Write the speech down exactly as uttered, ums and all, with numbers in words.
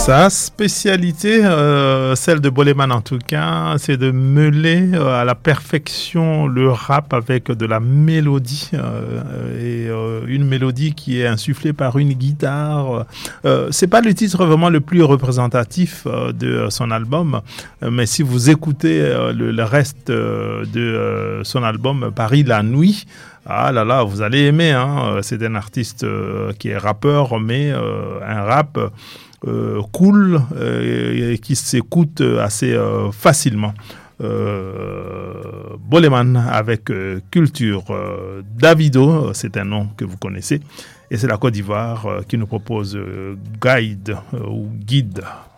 Sa spécialité, euh, celle de Boleman en tout cas, c'est de mêler euh, à la perfection le rap avec de la mélodie euh, et euh, une mélodie qui est insufflée par une guitare. Euh, c'est pas le titre vraiment le plus représentatif euh, de son album, mais si vous écoutez euh, le, le reste euh, de euh, son album Paris la nuit, ah là là, vous allez aimer. Hein. C'est un artiste euh, qui est rappeur, mais euh, un rap Euh, cool euh, et qui s'écoute assez euh, facilement. Euh, Boleman avec euh, Culture. Euh, Davido, c'est un nom que vous connaissez, et c'est la Côte d'Ivoire euh, qui nous propose euh, Guide euh, ou Guide.